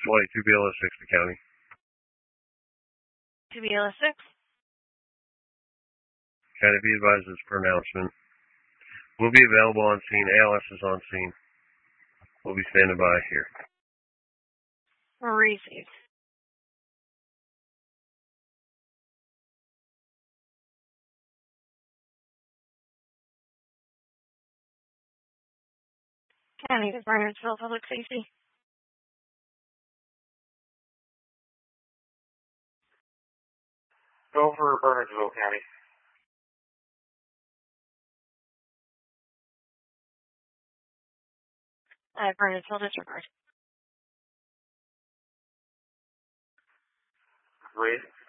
22 BLS 60 County. 2 BLS 6. County be advised as per announcement. We'll be available on scene. ALS is on scene. We'll be standing by here. Received. County of Bernardsville Public Safety. Go for Bernardsville County. Bernardsville disregard. Great.